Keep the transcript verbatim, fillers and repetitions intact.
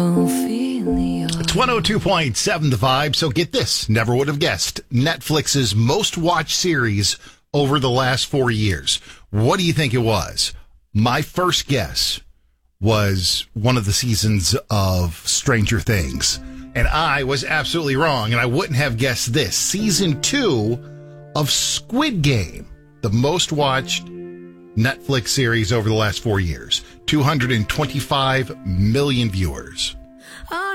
It's one oh two point seven The Vibe. So get this. Never would have guessed. Netflix's most watched series over the last four years. What do you think it was? My first guess was one of the seasons of Stranger Things. And I was absolutely wrong. And I wouldn't have guessed this. Season two of Squid Game. The most watched Netflix series over the last four years. two hundred twenty-five million viewers.